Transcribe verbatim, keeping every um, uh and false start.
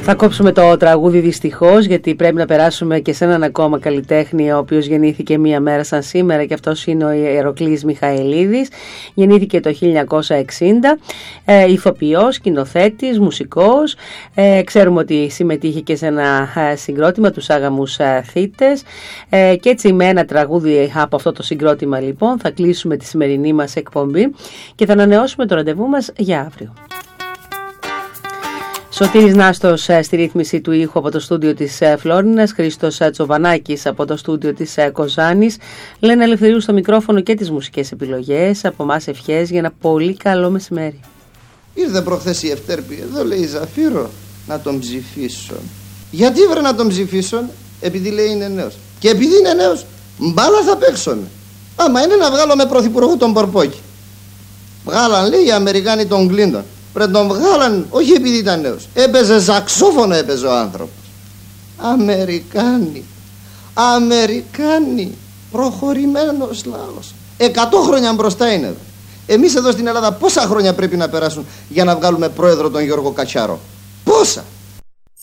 Θα κόψουμε το τραγούδι δυστυχώς, γιατί πρέπει να περάσουμε και σε έναν ακόμα καλλιτέχνη, ο οποίος γεννήθηκε μία μέρα σαν σήμερα, και αυτός είναι ο Ηρακλής Μιχαηλίδης. Γεννήθηκε το χίλια εννιακόσια εξήντα, ε, ηθοποιός, σκηνοθέτης, μουσικός. Ε, ξέρουμε ότι συμμετείχε και σε ένα ε, συγκρότημα, τους Άγαμους ε, Θήτες. Ε, και έτσι με ένα τραγούδι από αυτό το συγκρότημα λοιπόν θα κλείσουμε τη σημερινή μας εκπομπή και θα ανανεώσουμε το ραντεβού μας για αύριο. Σωτήρης Νάστος στη ρύθμιση του ήχου από το στούντιο της Φλόρινας, Χρήστος Τσοβανάκης από το στούντιο της Κοζάνης, Λένα Ελευθερίου στο μικρόφωνο και τις μουσικές επιλογές. Από εμάς ευχές για ένα πολύ καλό μεσημέρι. Ήρθε προχθές η Ευτέρπη, εδώ λέει Ζαφύρο, να τον ψηφίσω. Γιατί βρε να τον ψηφίσω? Επειδή λέει είναι νέος. Και επειδή είναι νέος, μπάλα θα παίξουν. Άμα είναι να βγάλω με πρωθυπουργό τον Πορπόκη. Βγάλαν λέει οι Αμερικάνοι τον Κλίντον. Πρέπει τον βγάλαν, όχι επειδή ήταν νέος. Έπαιζε ζαξόφωνο, έπαιζε ο άνθρωπος. Αμερικάνοι. Αμερικάνοι. Προχωρημένος λαός. Εκατό χρόνια μπροστά είναι. Εμείς εδώ στην Ελλάδα πόσα χρόνια πρέπει να περάσουν για να βγάλουμε πρόεδρο τον Γιώργο Κατσάρο? Πόσα?